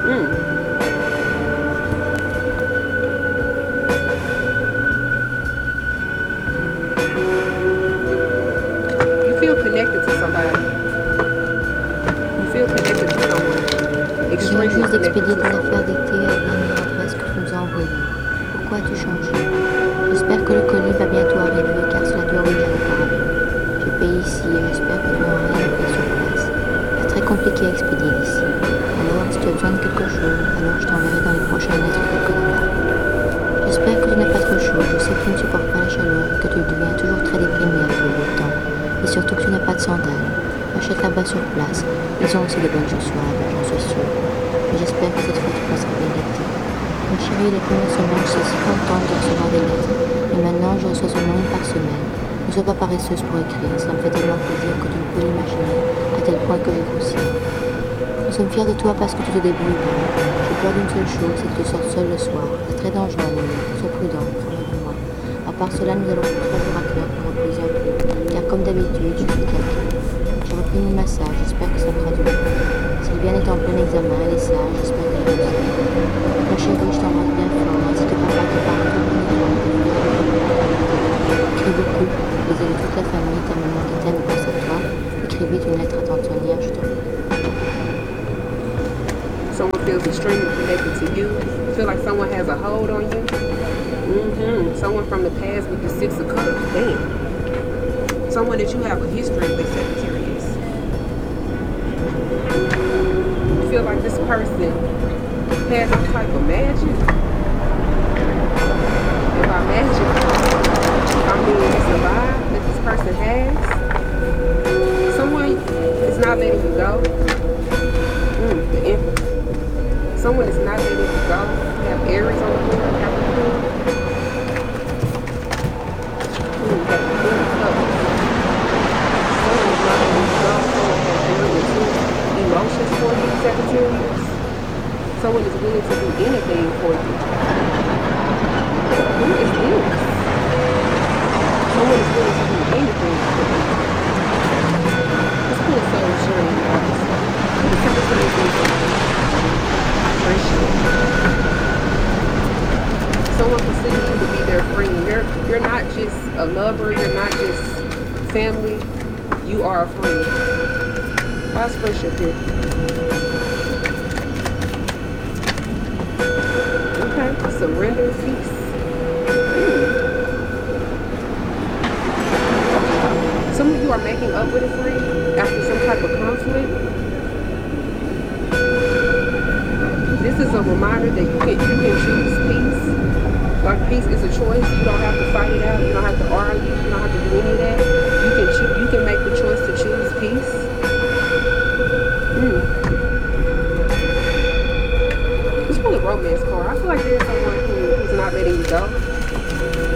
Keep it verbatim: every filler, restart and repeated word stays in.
Mm. You feel connected to somebody. You feel connected to someone. Je viens Extremely juste connected d'expédier to des affaires someone. d'été à la dernière adresse que tu nous as envoyée. Pourquoi as-tu changé? J'espère que le colis va bientôt arriver car cela dure déjà auparavant. J'ai payé ici et j'espère que tu n'auras rien à payer sur place. C'est très compliqué à expédier d'ici. Alors, si tu as besoin de quelque chose, alors je t'enverrai dans les prochaines lettres quelques dollars. J'espère que tu n'as pas trop chaud. Je sais que tu ne supportes pas la chaleur et que tu deviens toujours très déprimé avec le beau temps. Et surtout que tu n'as pas de sandales. Achète là-bas sur place. Ils ont aussi de bonnes chaussures là-bas, j'en suis sûre. Mais j'espère que cette fois tu passeras bien l'été. Mon chéri, les premières semaines, je suis si contente de recevoir des lettres. Mais maintenant, je reçois seulement une par semaine. Ne sois pas paresseuse pour écrire. Cela me fait tellement plaisir que tu ne peux l'imaginer, à tel point que j'ai grossi. Nous sommes fiers de toi parce que tu te débrouilles bien. J'ai peur d'une seule chose, c'est que tu sortes seul le soir. C'est très dangereux, Amélie. Sois prudent, travaille de moi. À part cela, nous allons faire trois jours à Clark pour reposer un peu. Car comme d'habitude, je suis claquée. J'ai repris mon massage, j'espère que ça fera du bien. Sylviane est en plein examen, elle est sage, j'espère qu'elle est aussi. Mon chéri, je t'embrasse bien fort, ainsi que papa qui parle tout pour toi. Écris beaucoup, baiser de toute la famille, ta maman qui t'aime et pense à toi. Écris vite une lettre à tante Sonia, je te prie. Someone feels extremely connected to you. You feel like someone has a hold on you. Mm-hmm. Someone from the past with the Six of Cups. Damn. Someone that you have a history with, Sagittarius. You feel like this person has some type of magic. And by magic, I mean it's a vibe that this person has. Someone is not letting you go. Mm, the Emperor. Someone is not letting you go. You have Aries on the board, Capricorn. Ooh, you got the Queen of Cups. Someone is not letting you go. Someone has very intense emotions for you, Sagittarius. Someone is willing to do anything for you. Who is this? Someone is willing to do anything for you. Let's put a soul sharing, guys. Who is Sagittarius in something? Someone considers you to be their friend. You're you're not just a lover, you're not just family, you are a friend. How's friendship here? Okay, surrender, peace. Ooh. Some of you are making up with a friend after some type of conflict. This is a reminder that you can you can choose peace. Like peace is a choice. You don't have to fight it out. You don't have to argue. You don't have to do any of that. You can choose. You can make the choice to choose peace. Mm. Let's pull a romance card. I feel like there's someone who, who's not letting you go.